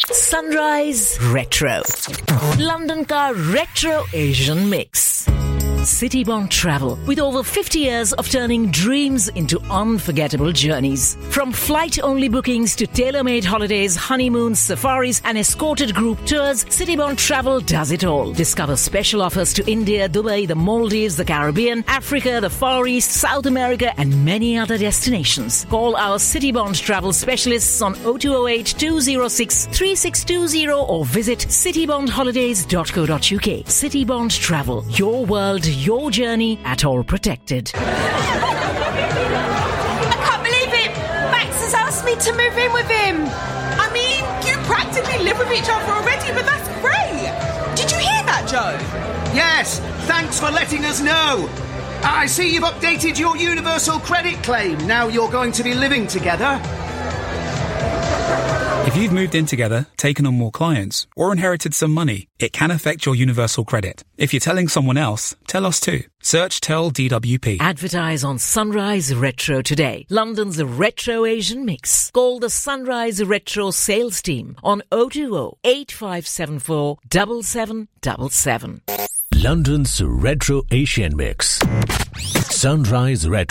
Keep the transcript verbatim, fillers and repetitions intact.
Sunrise Retro. London ka Retro Asian Mix. Citybond Travel, with over fifty years of turning dreams into unforgettable journeys. From flight-only bookings to tailor-made holidays, honeymoons, safaris and escorted group tours, Citybond Travel does it all. Discover special offers to India, Dubai, the Maldives, the Caribbean, Africa, the Far East, South America and many other destinations. Call our Citybond Travel specialists on oh two oh eight, two oh six, three six two oh or visit citybond holidays dot co dot uk. Citybond Travel, your world, your journey, at all protected. I can't believe it! Max has asked me to move in with him. I mean, you practically live with each other already, but that's great. Did you hear that, Joe? Yes, thanks for letting us know. I see you've updated your universal credit claim. Now you're going to be living together. If you've moved in together, taken on more clients, or inherited some money, it can affect your universal credit. If you're telling someone else, tell us too. Search Tell D W P. Advertise on Sunrise Retro today. London's Retro Asian Mix. Call the Sunrise Retro sales team on oh two oh, eight five seven four, seven seven seven seven. London's Retro Asian Mix. Sunrise Retro.